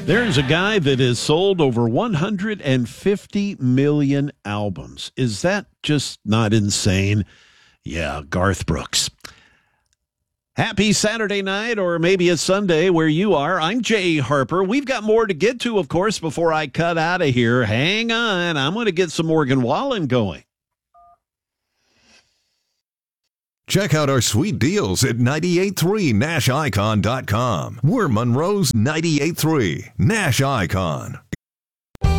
There's a guy that has sold over 150 million albums. Is that just not insane? Yeah, Garth Brooks. Happy Saturday night, or maybe it's Sunday where you are. I'm Jay Harper. We've got more to get to, of course, before I cut out of here. Hang on. I'm going to get some Morgan Wallen going. Check out our sweet deals at 983nashicon.com. We're Monroe's 983 Nash Icon.